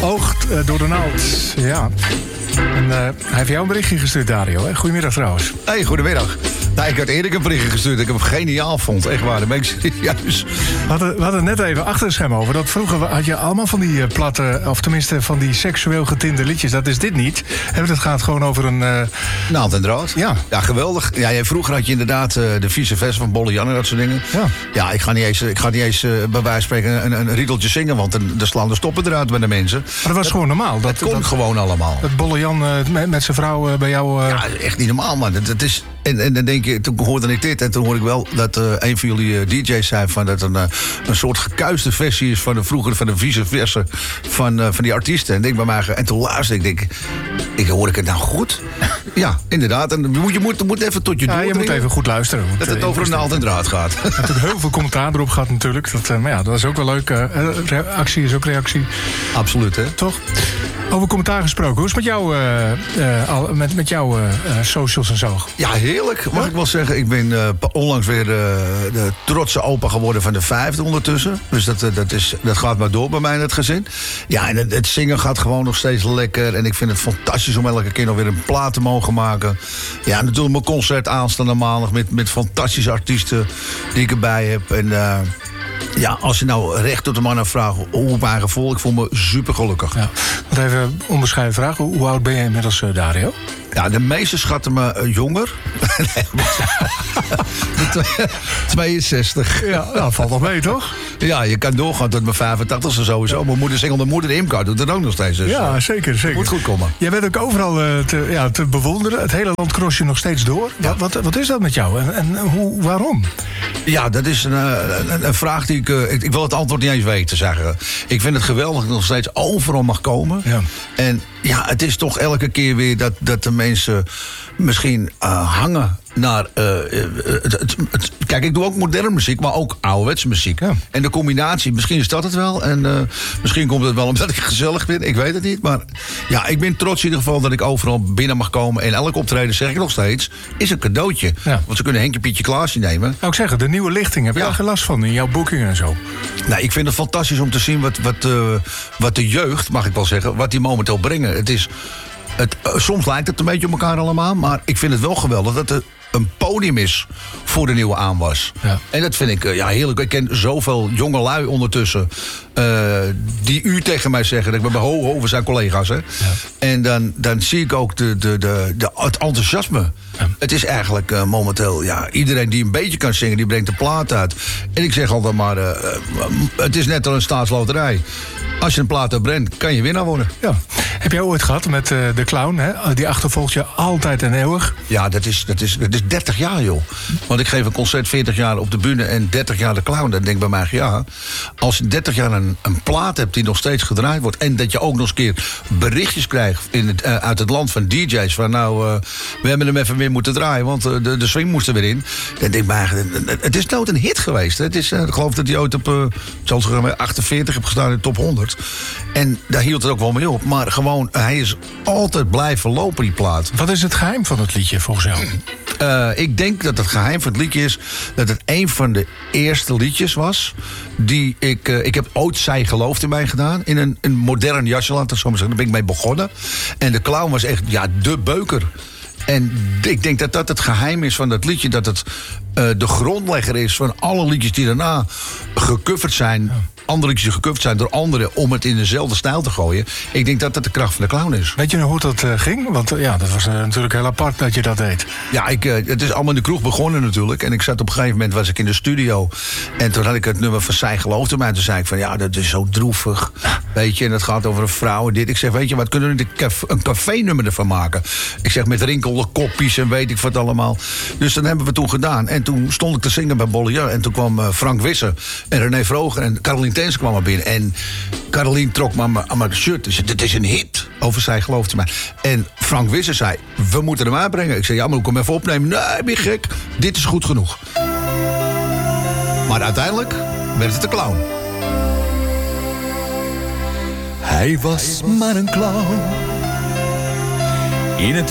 Oogt door de naald. Ja. En hij heeft jou een berichtje gestuurd, Dario. Hè? Goedemiddag trouwens. Hey, goedemiddag. Nou, ik had eerder een berichtje gestuurd dat ik hem geniaal vond. Echt waar, dat ben ik serieus. We hadden net even achter het scherm over. Dat vroeger had je allemaal van die platte, of tenminste van die seksueel getinte liedjes. Dat is dit niet. Het gaat gewoon over een... Naald en draad. Ja. Ja, geweldig. Ja, vroeger had je inderdaad de vice versa van Bolle Jan en dat soort dingen. Ja. Ja, ik ga niet eens bij wijze van spreken een riedeltje zingen, want dan slaan de stoppen eruit bij de mensen. Maar dat was gewoon normaal. Dat komt gewoon allemaal. Dat Bolle Jan met zijn vrouw bij jou... Ja, echt niet normaal, man. Dat is... En dan denk je, toen hoorde ik dit en toen hoorde ik wel dat een van jullie DJ's zei van dat een soort gekuiste versie is van de vice versa van die artiesten. En denk bij mij, en toen luisterde ik hoor ik het nou goed? Ja, inderdaad. En je moet even tot je doel. Ja, je moet even goed luisteren. Dat het over een naald en draad gaat. Er is natuurlijk heel veel commentaar erop gehad natuurlijk. Maar ja, dat is ook wel leuk. Actie is ook reactie. Absoluut, hè? Toch? Over commentaar gesproken. Hoe is het met jouw socials en zo? Ja, heerlijk. Mag ik wel zeggen. Ik ben onlangs weer de trotse opa geworden van de 5e ondertussen. Dus dat gaat maar door bij mij in het gezin. Ja, en het zingen gaat gewoon nog steeds lekker. En ik vind het fantastisch om elke keer nog weer een plaat te mogen maken. Ja, natuurlijk mijn concert aanstaande maandag met fantastische artiesten die ik erbij heb. En ja, als je nou recht tot de man vraagt hoe mijn gevoel, ik voel me super gelukkig. Ja. Wat even een onbescheiden vraag. Hoe oud ben jij inmiddels, Dario? Ja, de meesten schatten me jonger. 62. Ja, nou, valt nog mee, toch? Ja, je kan doorgaan tot mijn 85 of sowieso. Ja. Mijn moeder zingelde moeder Imka doet het ook nog steeds. Dus, ja, zeker. Moet goed komen. Jij bent ook overal te bewonderen. Het hele land cross je nog steeds door. Ja. Wat is dat met jou en waarom? Ja, dat is een vraag die ik wil het antwoord niet eens weten, zeggen. Ik vind het geweldig dat ik nog steeds overal mag komen. Ja. En ja, het is toch elke keer weer dat de mensen misschien hangen naar... kijk, ik doe ook moderne muziek, maar ook ouderwetse muziek. Ja. En de combinatie, misschien is dat het wel. En misschien komt het wel omdat ik gezellig ben. Ik weet het niet. Maar ja, ik ben trots in ieder geval dat ik overal binnen mag komen. En elk optreden, zeg ik nog steeds, is een cadeautje. Ja. Want ze kunnen Henkje, Pietje, Klaasje nemen. Nou, ik zeg het, de nieuwe lichting. Heb je daar geen last van in jouw boekingen en zo? Nou, ik vind het fantastisch om te zien wat de jeugd, mag ik wel zeggen, wat die momenteel brengen. Het is... soms lijkt het een beetje op elkaar allemaal, maar ik vind het wel geweldig dat er een podium is voor de nieuwe aanwas. Ja. En dat vind ik heerlijk. Ik ken zoveel jonge lui ondertussen die u tegen mij zeggen. Dat ik ben ho, we zijn collega's. Hè? Ja. En dan zie ik ook het enthousiasme. Ja. Het is eigenlijk momenteel, iedereen die een beetje kan zingen, die brengt de plaat uit. En ik zeg altijd maar, het is net als een staatsloterij. Als je een plaat uitbrengt, kan je winnaar worden. Ja. Heb jij ooit gehad met de clown, hè? Die achtervolgt je altijd en eeuwig? Ja, dat is 30 jaar, joh. Want ik geef een concert 40 jaar op de bühne en 30 jaar de clown. Dan denk ik bij mij, als je 30 jaar een plaat hebt die nog steeds gedraaid wordt... en dat je ook nog eens een keer berichtjes krijgt uit het land van DJ's... van we hebben hem even meer moeten draaien, want de swing moest er weer in. Dan denk ik bij mij, het is nooit een hit geweest. Hè? Ik geloof dat hij ooit op 48 heb gestaan in de top 100. En daar hield het ook wel mee op. Maar gewoon, hij is altijd blijven lopen, die plaat. Wat is het geheim van het liedje, volgens jou? Ik denk dat het geheim van het liedje is dat het een van de eerste liedjes was die ik heb ooit Zij gelooft in mij gedaan. In een modern jasje, laat ik zo maar zeggen. Daar ben ik mee begonnen. En de clown was echt, de beuker. En ik denk dat dat het geheim is van dat liedje. Dat het de grondlegger is van alle liedjes die daarna gecoverd zijn. Ja. Andere liedjes die gecoverd zijn door anderen om het in dezelfde stijl te gooien. Ik denk dat dat de kracht van de clown is. Weet je nog hoe dat ging? Want dat was natuurlijk heel apart dat je dat deed. Ja, het is allemaal in de kroeg begonnen natuurlijk. En ik zat op een gegeven moment, was ik in de studio. En toen had ik het nummer van Zij geloofde mij. En toen zei ik van, dat is zo droevig. Weet je, en dat gaat over een vrouw en dit. Ik zeg, weet je, wat kunnen we een café-nummer ervan maken? Ik zeg, met rinkelde koppies en weet ik wat allemaal. Dus dat hebben we toen gedaan. En toen stond ik te zingen bij Bolle Jan. En toen kwam Frank Wisser en René Vroger en Caroline Tense kwam er binnen. En Caroline trok me aan mijn shirt. Dus dit is een hit. Over Zij geloofde mij. En Frank Wisser zei, we moeten hem aanbrengen. Ik zei, maar ik kom even opnemen. Nee, ben je gek? Dit is goed genoeg. Maar uiteindelijk werd het de clown. Hij was maar een clown in het